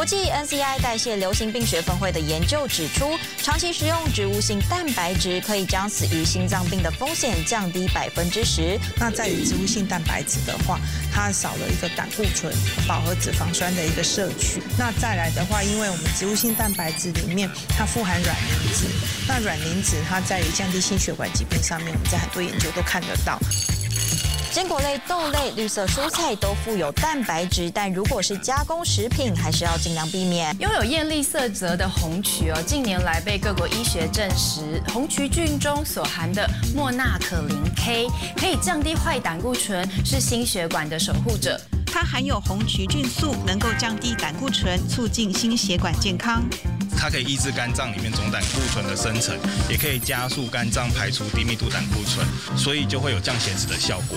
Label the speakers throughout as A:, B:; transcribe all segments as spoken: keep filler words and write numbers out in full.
A: 国际 N C I 代谢流行病学分会的研究指出，长期食用植物性蛋白质可以将死于心脏病的风险降低百分之十。
B: 那在于植物性蛋白质的话，它少了一个胆固醇、饱和脂肪酸的一个摄取。那再来的话，因为我们植物性蛋白质里面它富含软磷脂，那软磷脂它在于降低心血管疾病上面，我们在很多研究都看得到。
A: 坚果类、豆类、绿色蔬菜都富有蛋白质，但如果是加工食品，还是要尽量避免。
C: 拥有艳丽色泽的红曲哦，近年来被各国医学证实，红曲菌中所含的莫纳可林 K 可以降低坏胆固醇，是心血管的守护者。
D: 它含有红曲菌素，能够降低胆固醇，促进心血管健康。
E: 它可以抑制肝脏里面总胆固醇的生成，也可以加速肝脏排出低密度胆固醇，所以就会有降血脂的效果。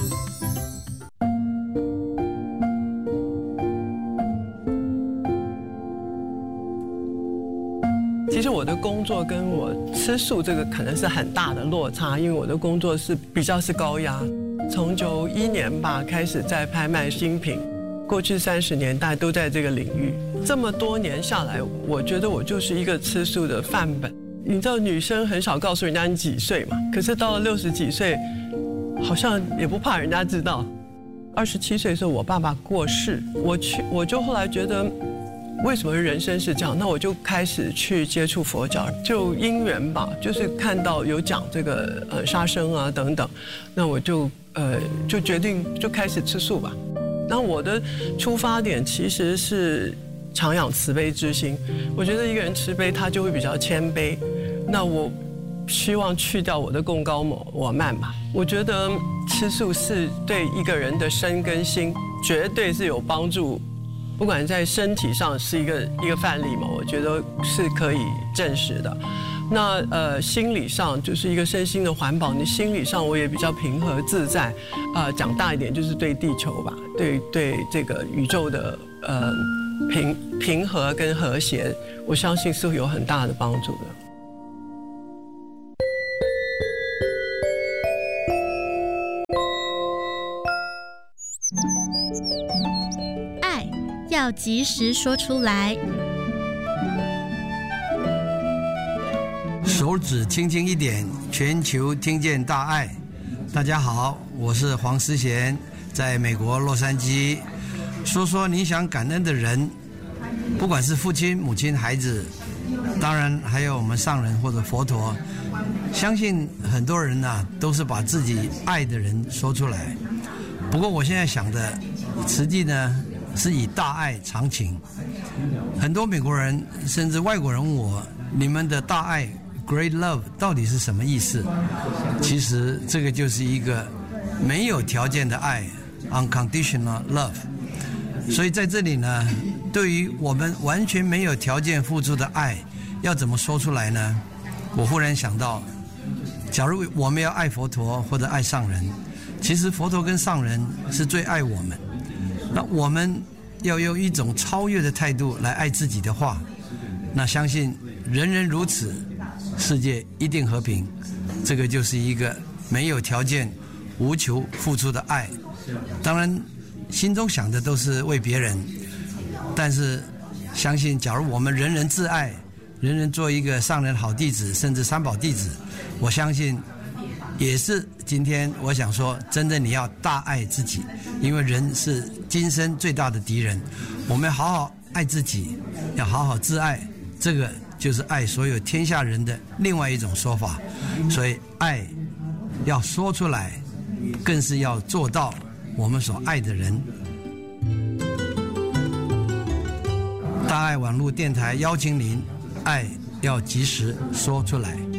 F: 其实我的工作跟我吃素这个可能是很大的落差，因为我的工作是比较是高压。从九一年吧开始在拍卖新品，过去三十年大概都在这个领域。这么多年下来，我觉得我就是一个吃素的范本。你知道女生很少告诉人家你几岁嘛，可是到了六十几岁，好像也不怕人家知道。二十七岁的时候，我爸爸过世，我去我就后来觉得，为什么人生是这样？那我就开始去接触佛教，就因缘吧，就是看到有讲这个呃杀生啊等等，那我就呃就决定就开始吃素吧。那我的出发点其实是常养慈悲之心，我觉得一个人慈悲，他就会比较谦卑。那我希望去掉我的贡高我慢吧。我觉得吃素是对一个人的身跟心绝对是有帮助。不管在身体上是一个一个范例嘛，我觉得是可以证实的。那呃，心理上就是一个身心的环保，你心理上我也比较平和自在。啊、呃，讲大一点就是对地球吧，对对这个宇宙的呃平平和跟和谐，我相信是会有很大的帮助的。
G: 要及时说出来。
H: 手指轻轻一点，全球听见大爱。大家好，我是黄思贤，在美国洛杉矶。说说你想感恩的人，不管是父亲、母亲、孩子，当然还有我们上人或者佛陀。相信很多人呢、啊，都是把自己爱的人说出来。不过我现在想的，实际呢，是以大爱长情。很多美国人甚至外国人问我，你们的大爱 Great Love 到底是什么意思？其实这个就是一个没有条件的爱 Unconditional Love。所以在这里呢，对于我们完全没有条件付出的爱，要怎么说出来呢？我忽然想到，假如我们要爱佛陀或者爱上人，其实佛陀跟上人是最爱我们。那我们要用一种超越的态度来爱自己的话，那相信人人如此，世界一定和平。这个就是一个没有条件、无求付出的爱。当然，心中想的都是为别人，但是相信，假如我们人人自爱，人人做一个上人好弟子，甚至三宝弟子，我相信也是今天我想说，真的你要大爱自己，因为人是今生最大的敌人。我们要好好爱自己，要好好自爱，这个就是爱所有天下人的另外一种说法。所以爱要说出来，更是要做到我们所爱的人。大爱网络电台邀请您，爱要及时说出来。